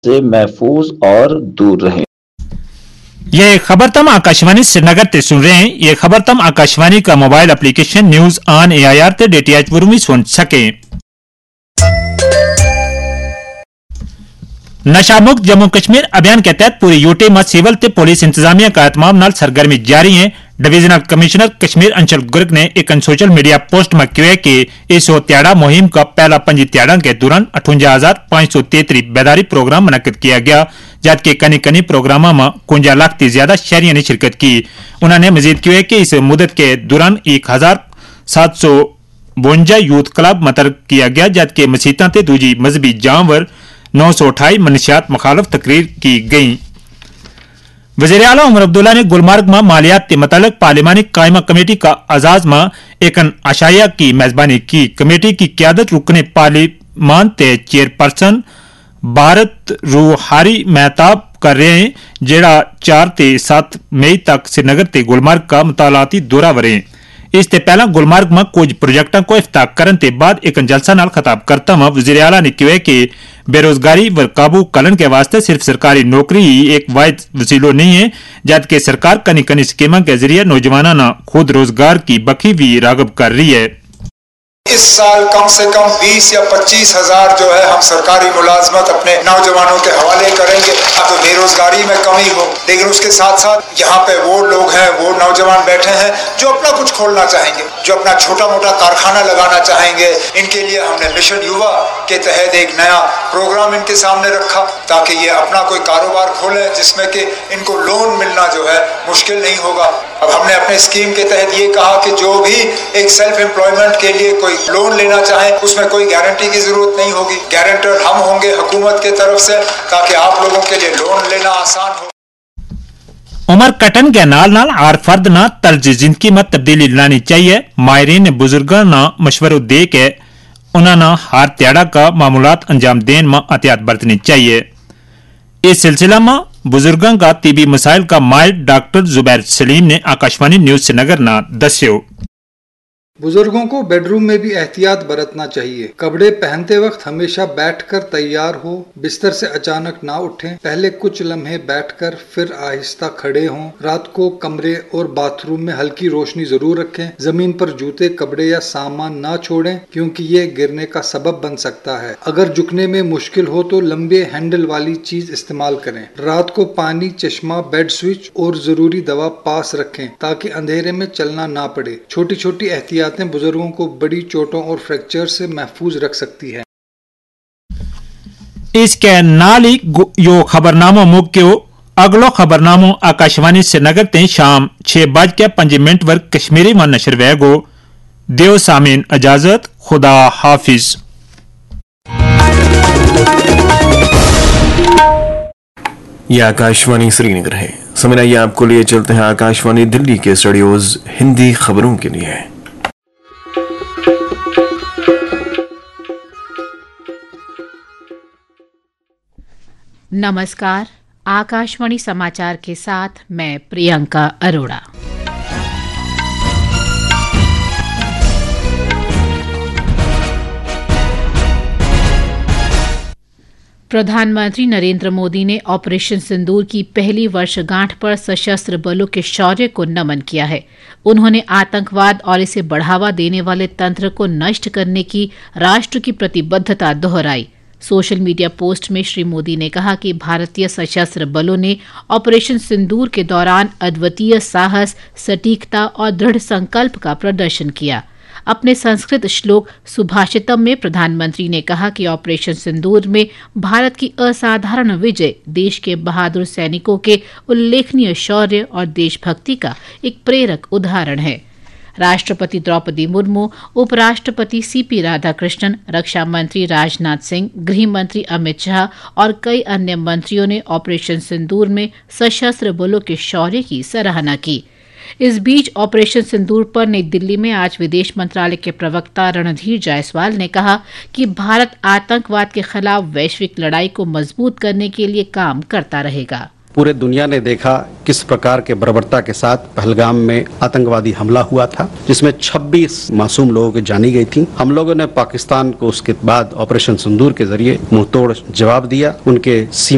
से महफूज और दूर रहें। ये खबर तम आकाशवाणी श्रीनगर ते सुन रहे हैं। ये खबर तम आकाशवाणी का mobile application news on AIR ते DTH पर भी सुन सके। नशा मुक्त जम्मू कश्मीर अभियान के तहत पूरी यूटी में सिविल ते पुलिस इंतजामिया का एहतमाम नाल सरगर्मी जारी है। डिवीजनल कमिश्नर कश्मीर अंचल गुर्ग ने एक सोशल मीडिया पोस्ट में कहा कि इस त्याड़ा मुहिम का पहला 5 त्याड़ा के दौरान 58,533 बेदारी प्रोग्राम मुनक्किद किया गया, जबकि कनी कनी प्रोग्रामों में 51 लाख से ज्यादा शहरियों ने शिरकत की। उन्होंने मजीद कहा कि इस मुद्दत के दौरान 1,752 यूथ क्लब मुतरक किया गया, जबकि मसीतां ते दूजी मजहबी जानवर 928 मनशियात मुखालफ तकरीर की गई। वज़ीर आला उमर अब्दुल्ला ने गुलमर्ग में मालियात के मुतालिक पार्लिमानी कायमा कमेटी का आजाज में एक अशाया की मेजबानी की। कमेटी की क्यादत रुकने पार्लिमान ते चेयरपर्सन भारत रूहारी मेहताब कर रहे हैं, जेड़ा 4 से 7 मई तक श्रीनगर ते गुलमर्ग का मुतालाती दौरा वरे। इससे पहला गुलमर्ग में कुछ प्रोजेक्टों को इफ्ताह करने के बाद एक जलसा नाल खिताब करता हुआ वज़ीर आला ने कहा कि बेरोजगारी पर काबू करने के वास्ते सिर्फ सरकारी नौकरी ही एक वाहिद वसीलो नहीं है, जबकि सरकार कनी कनी स्कीमों के जरिए नौजवानों खुद रोजगार की बखी भी रागब कर रही है। इस साल कम से कम 20 या 25 हजार जो है हम सरकारी मुलाजमत अपने नौजवानों के हवाले करेंगे, तो बेरोजगारी में कमी हो। लेकिन उसके साथ साथ यहाँ पे वो लोग हैं, वो नौजवान बैठे हैं जो अपना कुछ खोलना चाहेंगे, जो अपना छोटा मोटा कारखाना लगाना चाहेंगे। इनके लिए हमने मिशन युवा के तहत एक नया प्रोग्राम इनके सामने रखा ताकि ये अपना कोई कारोबार खोले जिसमें कि इनको लोन मिलना जो है मुश्किल नहीं होगा। अब हमने अपने स्कीम के तहत ये कहा कि जो भी एक सेल्फ एम्प्लॉयमेंट के लिए कोई लोन लेना चाहे उसमें कोई गारंटी की जरूरत नहीं होगी, गारंटर हम होंगे हुकूमत की तरफ से, ताकि आप लोगों के लिए लोन लेना आसान हो। उमर कटन के नाल नाल हर फर्द ना तर्ज जिंदगी में तब्दीली लानी चाहिए। माहिरीन ने बुजुर्गों ना मशवरो दे के उन्होंने हर त्याड़ा का मामूलात अंजाम देने में एहतियात बरतनी चाहिए। इस सिलसिला में बुजुर्गों का तिबी मसाइल का माहिर डॉक्टर जुबैर सलीम ने आकाशवाणी न्यूज श्रीनगर ना दस्यो। बुजुर्गों को बेडरूम में भी एहतियात बरतना चाहिए। कपड़े पहनते वक्त हमेशा बैठकर तैयार हो, बिस्तर से अचानक ना उठें, पहले कुछ लम्हे बैठकर फिर आहिस्ता खड़े हों। रात को कमरे और बाथरूम में हल्की रोशनी जरूर रखें। जमीन पर जूते, कपड़े या सामान ना छोड़ें क्योंकि ये गिरने का सबब बन सकता है। अगर झुकने में मुश्किल हो तो लंबे हैंडल वाली चीज इस्तेमाल करें। रात को पानी, चश्मा, बेड स्विच और जरूरी दवा पास रखें ताकि अंधेरे में चलना ना पड़े। छोटी छोटी एहतियात बुजुर्गों को बड़ी चोटों और फ्रैक्चर से महफूज रख सकती है। इसके नाल ही यो खबरनामो मुक्यो अगलो खबरनामो आकाशवाणी श्रीनगर ते शाम 6:05 वर कश्मीरी में नशर वेगो। देव सामीन इजाजत, खुदा हाफिज। यह आकाशवाणी श्रीनगर है। समय आइए आपको लिए चलते हैं आकाशवाणी दिल्ली के स्टूडियोज हिंदी खबरों के लिए। नमस्कार, आकाशवाणी समाचार के साथ मैं प्रियंका अरोड़ा। प्रधानमंत्री नरेंद्र मोदी ने ऑपरेशन सिंदूर की पहली वर्षगांठ पर सशस्त्र बलों के शौर्य को नमन किया है। उन्होंने आतंकवाद और इसे बढ़ावा देने वाले तंत्र को नष्ट करने की राष्ट्र की प्रतिबद्धता दोहराई। सोशल मीडिया पोस्ट में श्री मोदी ने कहा कि भारतीय सशस्त्र बलों ने ऑपरेशन सिंदूर के दौरान अद्वितीय साहस, सटीकता और दृढ़ संकल्प का प्रदर्शन किया। अपने संस्कृत श्लोक सुभाषितम में प्रधानमंत्री ने कहा कि ऑपरेशन सिंदूर में भारत की असाधारण विजय देश के बहादुर सैनिकों के उल्लेखनीय शौर्य और देशभक्ति का एक प्रेरक उदाहरण है। राष्ट्रपति द्रौपदी मुर्मू, उपराष्ट्रपति CP राधाकृष्णन, रक्षा मंत्री राजनाथ सिंह, गृह मंत्री अमित शाह और कई अन्य मंत्रियों ने ऑपरेशन सिंदूर में सशस्त्र बलों के शौर्य की सराहना की। इस बीच ऑपरेशन सिंदूर पर नई दिल्ली में आज विदेश मंत्रालय के प्रवक्ता रणधीर जायसवाल ने कहा कि भारत आतंकवाद के खिलाफ वैश्विक लड़ाई को मजबूत करने के लिए काम करता रहेगा। पूरे दुनिया ने देखा किस प्रकार के बर्बरता के साथ पहलगाम में आतंकवादी हमला हुआ था, जिसमें 26 मासूम लोगों की जानी गई थी। हम लोगों ने पाकिस्तान को उसके बाद ऑपरेशन सिंदूर के जरिए मुंहतोड़ जवाब दिया। उनके